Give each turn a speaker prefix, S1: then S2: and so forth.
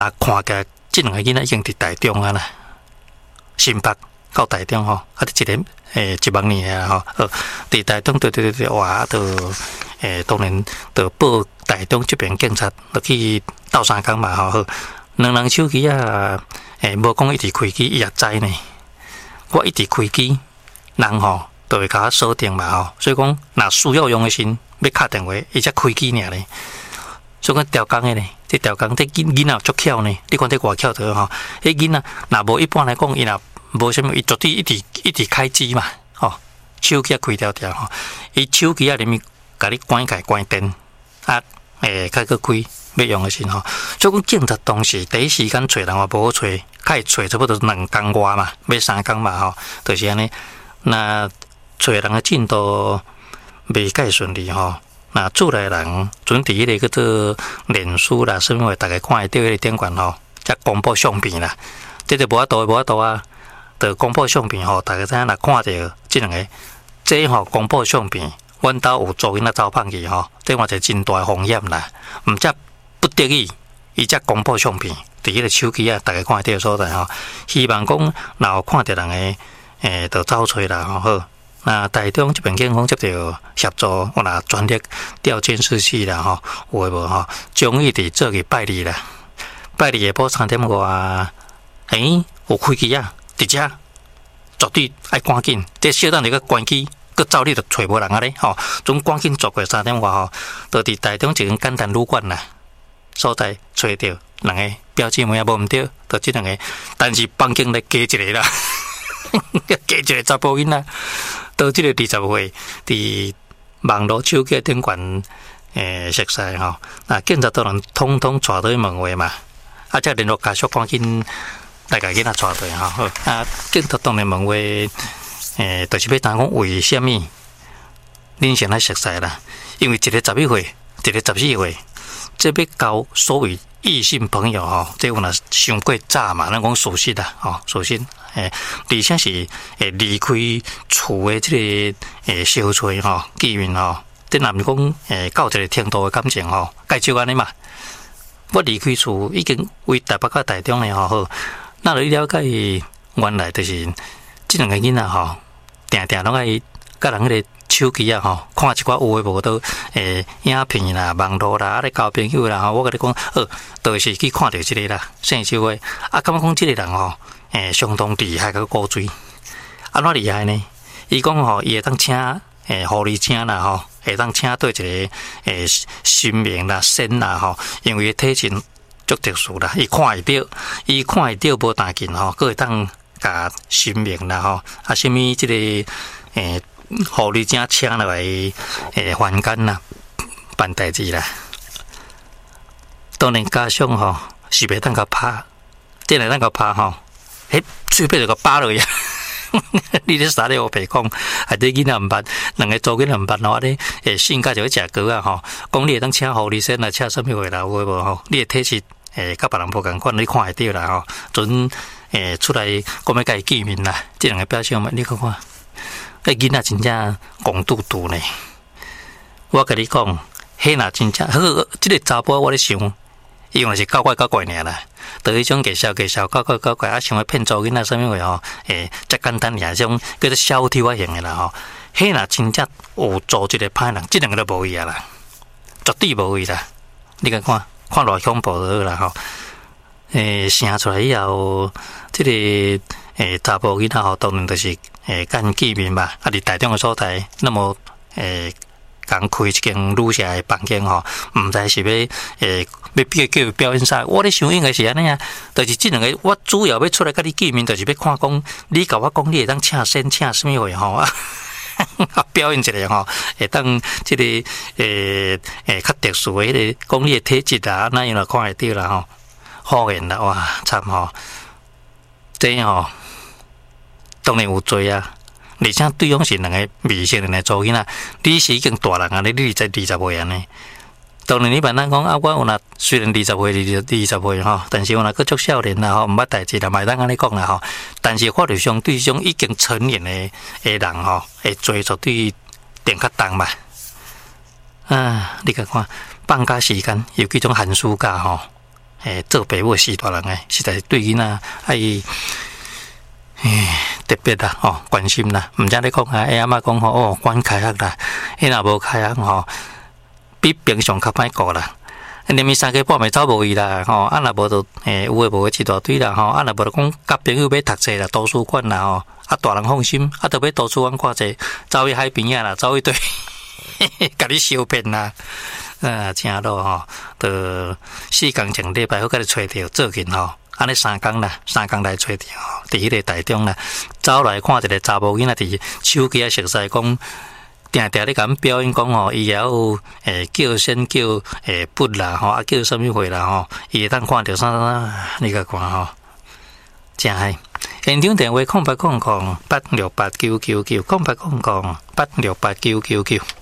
S1: 看起来这两个囡仔已经伫台中啊啦，新北到台中吼，啊，一年10000年啊吼，伫台中对，哇，当然就报台中这边警察，就去斗相共嘛吼，两人手机啊，无讲一直开机，伊也知呢。我一直开机，人吼就会甲我锁定嘛吼，所以讲若需要用的时，要敲电话，伊才开机尔咧。所以讲调工的呢，这调工这囡仔足巧呢，你看这外巧的吼，迄囡仔若无一般来讲，伊若无啥物，伊绝对一直开机嘛，吼，手机开条条吼，伊手机里面甲你关电，啊，开个开要用的时吼，所以讲警察当时第一时间找人也无好找，较会找差不多2工外嘛，要3工嘛吼，就是安尼。那找人的进度未介顺利吼。那厝内人准伫迄个叫做脸书啦，什么话大家看会到迄个顶管吼，才公布相片啦。这就无法度啊，就公布相片吼，大家知影若看到这两个，这吼公布相片，阮兜有做囡仔走放去吼，这话就真大风险啦。毋则不得已，伊才公布相片，伫迄个手机啊，大家看会到所在吼。希望讲若有看到人个，就走出啦吼好。那台中这边警方接到协助，我若专力调监视器啦吼，有诶无吼？终于伫做去拜二啦，拜二下晡3点外，有开机啊，伫遮绝对爱赶紧，这小等你个关机，佮走你就找无人啊咧吼，总赶紧做过3点外吼，就伫台中一间简单旅馆啦，所在找到两个标记物也无毋对，就这两个，但是房间来加一个啦。加一个查甫囡仔，到这个20岁，伫网络手机顶管熟悉吼，那警察都能通通带到问话嘛，啊，再联络家属赶紧来甲囡仔带回吼，啊，警察当然问话，就是要当讲为什么恁先来熟悉啦？因为一个11岁，一个14岁，这要交所谓异性朋友吼，这有若伤过早嘛，咱讲熟悉啦，吼，熟悉。而且是离开厝的这个消吹吼，见面吼，这若是讲到一个程度的感情吼，介少安尼嘛。我离开厝已经为台北到台中了吼，好，那你了解原来就是这两个囡仔吼，定拢爱甲人迄个手机啊吼，看一寡有诶无都影片啦、网络啦，啊咧交朋友啦吼，我甲你讲，就是去看到这个啦，姓周诶，啊，感觉讲这个人吼。相当厉害个古锥，安怎厉害呢？伊讲吼，伊会当请护理车啦吼，会当请对一个新明啦、仙啦吼，因为体型足特殊啦，伊看会到无大劲吼，佫会当甲新明啦吼，啊，什么即个护理车请落来还间啦，办代志啦。当然加上吼是袂当甲拍，真来当甲拍吼。随便就个扒落去，你咧啥咧？我白讲，还对囡仔唔捌，两个做囡仔唔捌吼，咧性格就去食糕啊吼。讲你会当请护理生啦，请什么话啦？有诶无吼？你诶体质甲别人无共款，你看会到啦吼。准出来讲要甲伊见面啦，这两个表现嘛，你看看，囡仔真正戆嘟嘟呢。我甲你讲，迄若真正好，这个查甫我咧想，伊用是搞怪尔啦。到迄种介绍搞怪啊，想要骗做囡仔什么话吼？则简单尔，种叫做小偷啊型的啦吼。迄若真正有做一个歹人，这两个都无伊啊啦，绝对无伊啦。你看偌恐怖就好啦吼。生出来以后，这个查甫囡仔吼，当然就是干见面嘛，啊，伫台中的所在，那么共开一间女社的房间吼，毋知是要叫伊表演啥？我咧想应该是安尼啊，就是这两个我主要要出来甲你见面，就是要看讲你甲我讲你会当请先请什么话吼啊，表演一下吼，会当这个较特殊的迄个讲你的体质啊，那样就看会到啦吼，好演啦哇，惨吼，这吼当然有罪啊。而且对方是两个未成年的做囡仔，你是已经大人啊，你20岁安尼。当然你别当讲啊，我有若虽然20岁吼，但是我若佫足少年啦吼，毋捌代志啦，袂当安尼讲啦吼。但是法律上对种已经成年的人吼，会做绝对定较重嘛。啊，你甲看放假时间，尤其种寒暑假吼， 做爸母4大人诶，实在是对囡仔爱特别啦关心啦。毋则你讲阿嬷讲吼管开学啦，若无开学吼，比平常较歹过啦。连暝3更半暝走无去啦，若无就有诶无诶一大堆啦，若无就讲甲朋友要读册啦，图书馆啦大人放心，就要图书馆看者，走去海边啊啦，走去对，甲你相骗啦，正咯就4工前礼拜好，甲你找着做紧安尼3工啦，3工来找着伫迄个台中啦，走来看一个查某囡仔伫手机熟悉讲。定定咧甲阮表演讲伊也有叫声叫笔啦叫什么货啦伊会当看到啥你甲看真嗨！现场电话08008689990800868999。